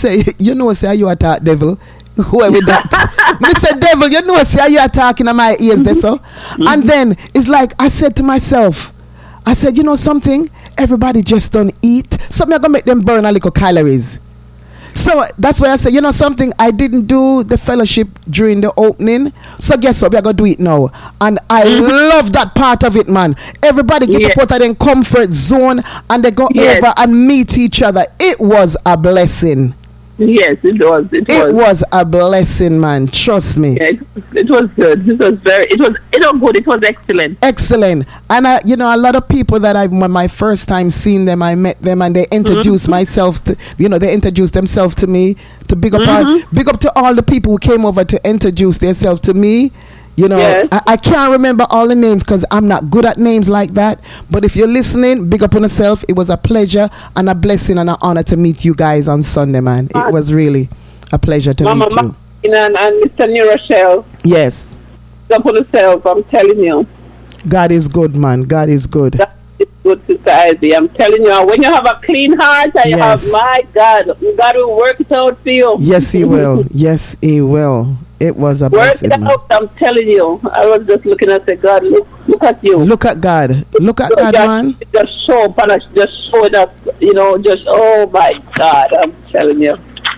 say, you know, say you attack devil. Whoever that. Me say, devil, you know, say you attacking in my ears, there, so. And then it's like I said to myself, I said, you know something? Everybody just don't eat. So I'm gonna make them burn a little calories. So that's why I say, you know something? I didn't do the fellowship during the opening. So guess what? We are gonna do it now. And I love that part of it, man. Everybody get up out of their comfort zone and they go over and meet each other. It was a blessing. Yes, it was. It was a blessing, man. Trust me. Yeah, it was good. It was good. It was excellent. Excellent. And you know, a lot of people that when my first time seeing them, I met them and they introduced myself to, you know, they introduced themselves to me, to big up to all the people who came over to introduce themselves to me. You know, I can't remember all the names because I'm not good at names like that. But if you're listening, big up on yourself. It was a pleasure and a blessing and an honor to meet you guys on Sunday, man. It was really a pleasure to meet you. And Mr. New Rochelle. Yes. Big up on yourself, I'm telling you. God is good, man. God is good. God is good, Sister Ivy. I'm telling you, when you have a clean heart and you have, my God will work it out for you. Yes, He will. Yes, He will. It was a blessing. Work it out, I'm telling you. I was just looking at the God. Look at you. Look at God. Look at God, man. Just show up and just show it up. You know, just, oh my God, I'm telling you.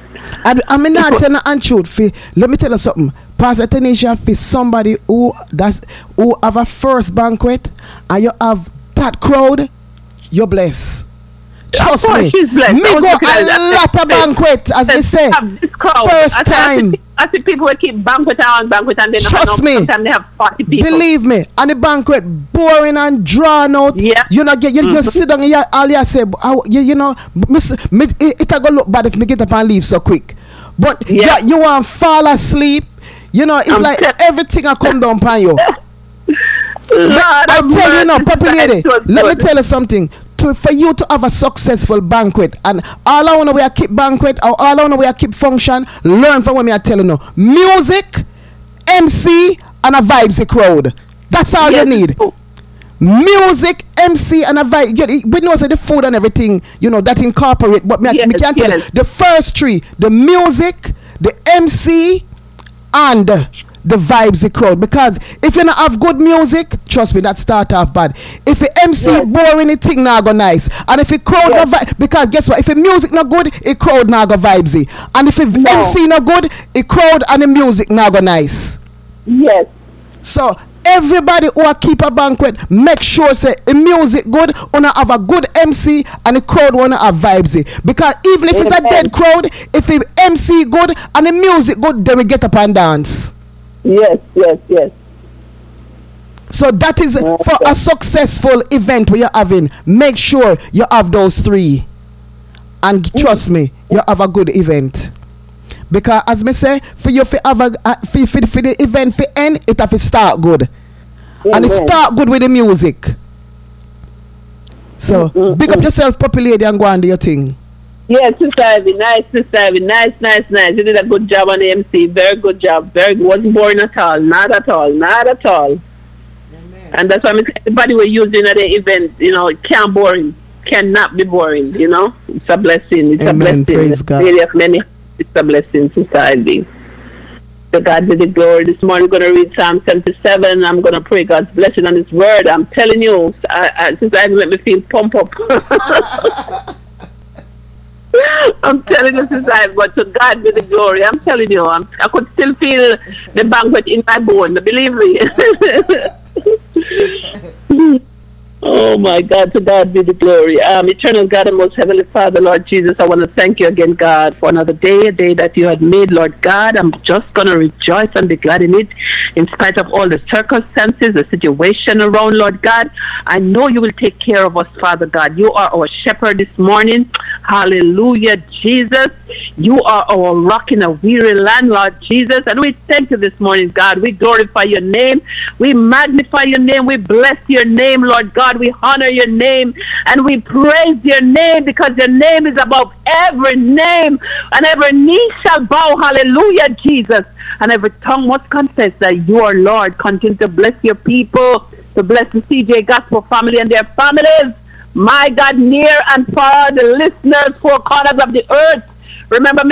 I mean, not telling the truth. Let me tell you something. Pastor Tanisha, for somebody who have a first banquet and you have that crowd, you're blessed. Trust me. Me go a lot of banquet, as they say. First time. I see people will keep banquet and they trust me. Sometimes they have 40 people. Believe me, and the banquet boring and drawn out. Yeah. You know, you sit down here, all you say, you know, it a go look bad if me get up and leave so quick. But you want fall asleep. You know, it's like everything I come down upon you. I tell you now, Papa Lady, let me tell you something. For you to have a successful banquet, and all I want to we keep banquet, or all I want to we keep function, learn from what me I tell you now. Music, MC, and a vibes crowd. That's all you need. Music, MC, and a vibe. We know say the food and everything, you know, that incorporate. But me can't tell you the first three: the music, the MC, and the vibes, the crowd. Because if you not have good music, trust me, that start off bad. If the MC boring, the thing not go nice. And if the crowd not vibe, because guess what? If the music not good, the crowd not go vibesy. And if the MC not good, the crowd and the music not go nice. Yes. So everybody who a keep a banquet, make sure say the music good, wanna have a good MC, and the crowd wanna have vibesy. Because even if it's a dead crowd, if the MC good and the music good, then we get up and dance. Yes. So that is for a successful event where you're having. Make sure you have those three, and trust me, you have a good event. Because as me say, for you to have for the event to end, it have to start good, and it start good with the music. So big up yourself, Papa Lady, and go and do your thing. Yes, Sister Ivy, nice. You did a good job on the MC. Very good job. Wasn't boring at all. Not at all. Amen. And that's why everybody we're using at the event, you know, it can't boring. Cannot be boring, you know. It's a blessing. It's Amen. a blessing. Praise God. It's a blessing, Sister Ivy. To God be the glory. This morning we're going to read Psalm 77. I'm going to pray God's blessing on His word. I'm telling you, Sister Ivy made me feel pump up. I'm telling you, Sister Ivy, but to God be the glory. I'm telling you, I could still feel the banquet in my bone. Believe me. Oh my God, to God be the glory. Eternal God and most heavenly Father, Lord Jesus, I want to thank you again, God, for another day, a day that you had made, Lord God. I'm just going to rejoice and be glad in it, in spite of all the circumstances, the situation around, Lord God. I know you will take care of us, Father God. You are our shepherd this morning. Hallelujah, Jesus. You are our rock in a weary land, Lord Jesus. And we thank you this morning, God. We glorify your name. We magnify your name. We bless your name, Lord God. We honor your name and we praise your name because your name is above every name and every knee shall bow. Hallelujah, Jesus. And every tongue must confess that you are Lord. Continue to bless your people, to bless the CJ Gospel family and their families. My God, near and far, the listeners, 4 corners of the earth. Remember,